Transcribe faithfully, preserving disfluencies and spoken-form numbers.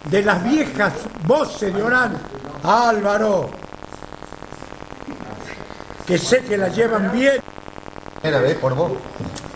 de las viejas voces de Orán. Álvaro, que sé que la llevan bien. Mira, ve, por vos.